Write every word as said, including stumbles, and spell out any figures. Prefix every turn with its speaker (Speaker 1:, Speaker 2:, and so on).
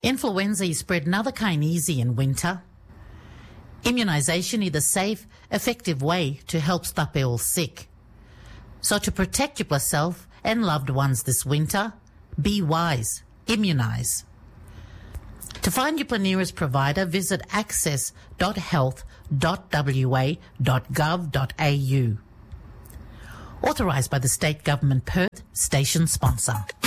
Speaker 1: Influenza is spread neither kind easy in winter. Immunisation is a safe, effective way to help stop ill sick. So to protect yourself and loved ones this winter, be wise, immunise. To find your nearest provider, visit access dot health dot w a dot gov dot a u. Authorised by the State Government Perth, station sponsor.